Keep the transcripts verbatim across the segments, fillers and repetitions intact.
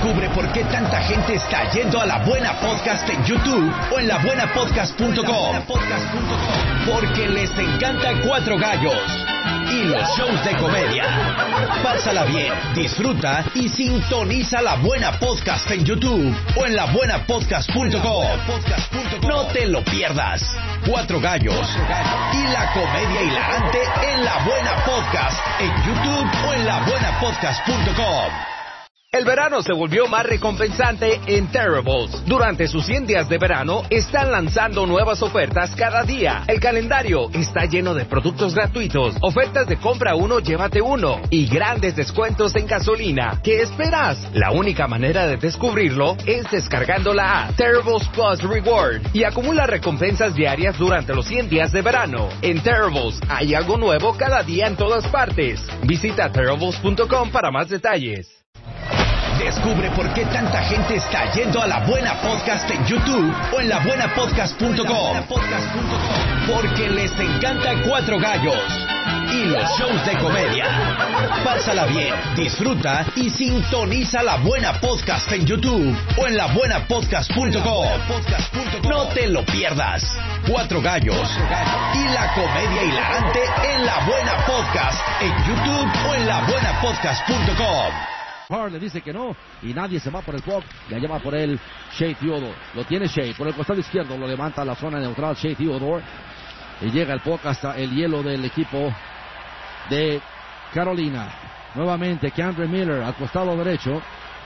Descubre por qué tanta gente está yendo a La Buena Podcast en YouTube o en la buena podcast punto com. Porque les encanta Cuatro Gallos y los shows de comedia. Pásala bien, disfruta y sintoniza La Buena Podcast en YouTube o en la buena podcast punto com. No te lo pierdas. Cuatro Gallos y la comedia hilarante en La Buena Podcast en YouTube o en la buena podcast punto com. El verano se volvió más recompensante en Terribles. Durante sus cien días de verano, están lanzando nuevas ofertas cada día. El calendario está lleno de productos gratuitos, ofertas de compra uno, llévate uno, y grandes descuentos en gasolina. ¿Qué esperas? La única manera de descubrirlo es descargando la app Terribles Plus Reward y acumula recompensas diarias durante los cien días de verano. En Terribles hay algo nuevo cada día en todas partes. Visita terribles punto com para más detalles. Descubre por qué tanta gente está yendo a La Buena Podcast en YouTube o en la buena podcast punto com. Porque les encanta Cuatro Gallos y los shows de comedia. Pásala bien, disfruta y sintoniza La Buena Podcast en YouTube o en la buena podcast punto com. No te lo pierdas. Cuatro Gallos y la comedia hilarante en La Buena Podcast en YouTube o en la buena podcast punto com. Hart le dice que no y nadie se va por el puck, le lleva por él Shea Theodore, lo tiene Shea por el costado izquierdo, lo levanta a la zona neutral Shea Theodore y llega el puck hasta el hielo del equipo de Carolina. Nuevamente Keandre Miller al costado derecho,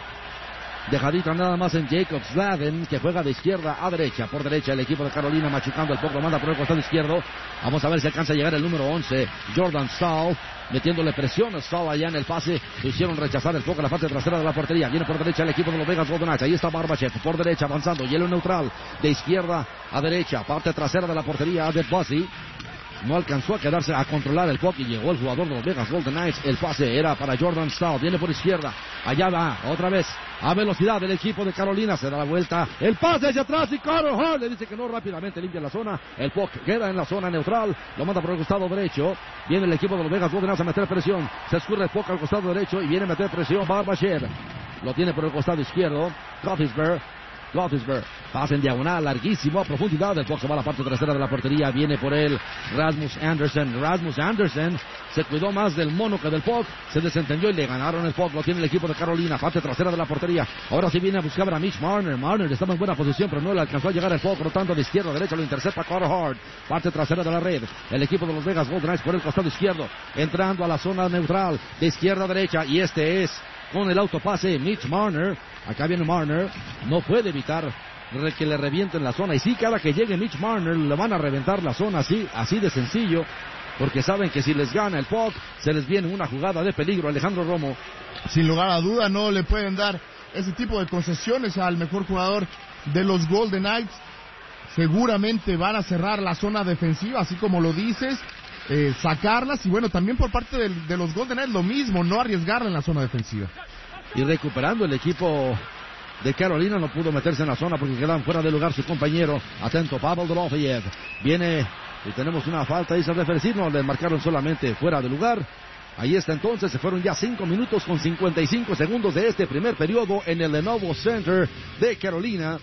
dejadita nada más en Jacob Slavin, que juega de izquierda a derecha. Por derecha el equipo de Carolina machucando el puck, lo manda por el costado izquierdo. Vamos a ver si alcanza a llegar el número once, Jordan Staal, metiéndole presión a Staal allá en el pase. Lo hicieron rechazar el puck a la parte trasera de la portería. Viene por derecha el equipo de los Vegas Golden Knights. Ahí está Barbachev por derecha avanzando, hielo neutral de izquierda a derecha, parte trasera de la portería de Bussy. No alcanzó a quedarse a controlar el puck y llegó el jugador de los Vegas Golden Knights. El pase era para Jordan Staal. Viene por izquierda. Allá va otra vez a velocidad del equipo de Carolina. Se da la vuelta. El pase hacia atrás y Carter Hart le dice que no. Rápidamente limpia la zona. El puck queda en la zona neutral. Lo manda por el costado derecho. Viene el equipo de los Vegas Golden Knights a meter presión. Se escurre el puck al costado derecho y viene a meter presión Barbachev. Lo tiene por el costado izquierdo. Gothisberg. Gothisberg, pasa en diagonal, larguísimo, a profundidad, el puck se va a la parte trasera de la portería, viene por él Rasmus Anderson, Rasmus Anderson se cuidó más del mono que del puck, se desentendió y le ganaron el puck, lo tiene el equipo de Carolina, parte trasera de la portería, ahora sí viene a buscar a Mitch Marner, Marner estaba en buena posición, pero no le alcanzó a llegar el puck, rotando de izquierda a derecha, lo intercepta Carter Hart, parte trasera de la red, el equipo de los Vegas Golden Knights por el costado izquierdo, entrando a la zona neutral, de izquierda a derecha, y este es con el autopase Mitch Marner. Acá viene Marner, no puede evitar que le revienten la zona. Y sí, cada que llegue Mitch Marner le van a reventar la zona, así, así de sencillo. Porque saben que si les gana el puck, se les viene una jugada de peligro. Alejandro Romo. Sin lugar a duda, no le pueden dar ese tipo de concesiones al mejor jugador de los Golden Knights. Seguramente van a cerrar la zona defensiva, así como lo dices. Eh, sacarlas y bueno, también por parte de, de los Golden Knights lo mismo, no arriesgarla en la zona defensiva. Y recuperando el equipo de Carolina, no pudo meterse en la zona porque quedan fuera de lugar su compañero. Atento, Pavel Dorofeyev. Viene y tenemos una falta, dice el referee, no le marcaron solamente fuera de lugar. Ahí está entonces, se fueron ya cinco minutos con cincuenta y cinco segundos de este primer periodo en el Lenovo Center de Carolina.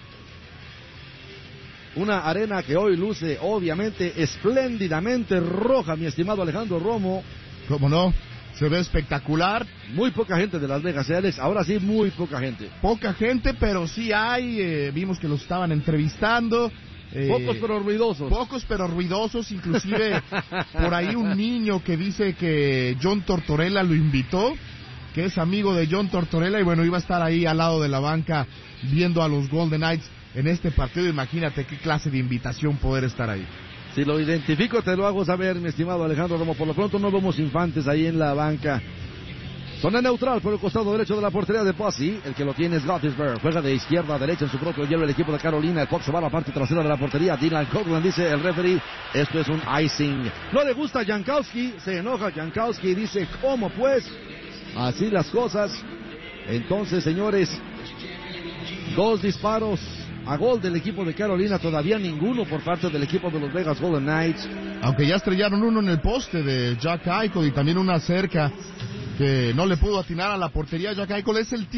Una arena que hoy luce obviamente espléndidamente roja, mi estimado Alejandro Romo. ¿Cómo no? Se ve espectacular. Muy poca gente de Las Vegas, ¿eh, Alex? Ahora sí, muy poca gente. Poca gente, pero sí hay. Eh, vimos que los estaban entrevistando. Eh, pocos pero ruidosos. Pocos pero ruidosos, inclusive por ahí un niño que dice que John Tortorella lo invitó, que es amigo de John Tortorella, y bueno, iba a estar ahí al lado de la banca viendo a los Golden Knights en este partido. Imagínate qué clase de invitación poder estar ahí. Si lo identifico te lo hago saber, mi estimado Alejandro Romo. Por lo pronto no vemos infantes ahí en la banca. Zona neutral por el costado derecho de la portería de Bussy. El que lo tiene es Gothisberg. Juega de izquierda a derecha en su propio hielo el equipo de Carolina. El puck se va a la parte trasera de la portería. Dylan Coghlan dice el referee, esto es un icing. No le gusta a Jankowski. Se enoja Jankowski y dice, ¿cómo pues? Así las cosas. Entonces, señores, dos disparos a gol del equipo de Carolina, todavía ninguno por parte del equipo de los Vegas Golden Knights. Aunque ya estrellaron uno en el poste de Jack Eichel y también una cerca que no le pudo atinar a la portería. Jack Eichel es el